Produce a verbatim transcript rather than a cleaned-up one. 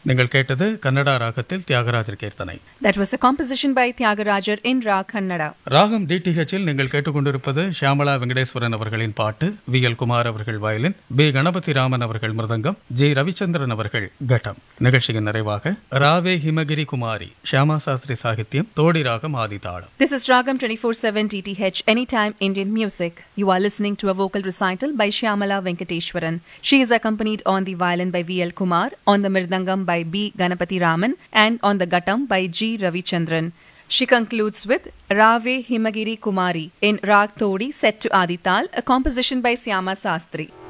நீங்கள் கேட்டது கன்னடா ராகத்தில் தியாகராஜர் கீர்த்தனை. That was a composition by Tyagarajar in Rag Kannada. ராகம் டிடிஹெச்சில் நீங்கள் கேட்டுக்கொண்டிருப்பது ஷியாமளா வெங்கடேஸ்வரன் அவர்களின் பாட்டு, வி எல் குமார் அவர்கள் வயலின், பி கணபதி ராமன் அவர்கள் மிருதங்கம், ஜி ரவிச்சந்திரன் அவர்கள் கட்டம். நிகழ்ச்சியின் நிறைவாக ராவே ஹிமகிரி குமாரி, ஷியாமா சாஸ்திரி சாகித்யம், தோடி ராகம் ஆதிதாளம். This is Ragam twenty-four seven D T H Anytime Indian Music. You are listening to a vocal recital by Shyamala Venkateshwaran. She is accompanied on the violin by V L Kumar, on the mirdangam by B Ganapati Raman, and on the ghattam by G Ravichandran. She concludes with Rave Himagiri Kumari in Rag Todi set to Adital, a composition by Syama Sastri.